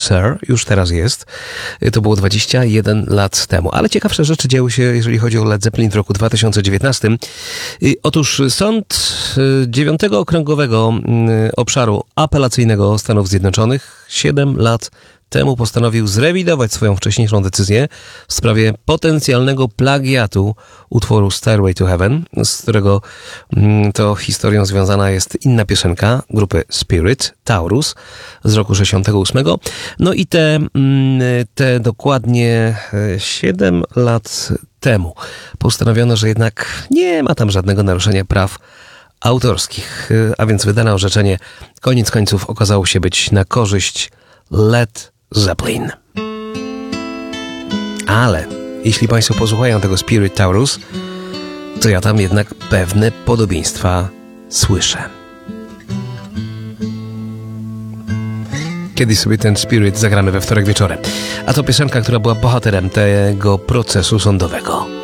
Sir już teraz jest. To było 21 lat temu. Ale ciekawsze rzeczy działy się, jeżeli chodzi o Led Zeppelin w roku 2019. Otóż sąd 9 Okręgowego Obszaru Apelacyjnego Stanów Zjednoczonych 7 lat temu postanowił zrewidować swoją wcześniejszą decyzję w sprawie potencjalnego plagiatu utworu Stairway to Heaven, z którego to historią związana jest inna piosenka grupy Spirit, Taurus, z roku 68. No i te dokładnie 7 lat temu postanowiono, że jednak nie ma tam żadnego naruszenia praw autorskich, a więc wydane orzeczenie koniec końców okazało się być na korzyść Led Zeppelin. Ale jeśli Państwo posłuchają tego Spirit Taurus, to ja tam jednak pewne podobieństwa słyszę. Kiedyś sobie ten Spirit zagramy we wtorek wieczorem. A to piosenka, która była bohaterem tego procesu sądowego.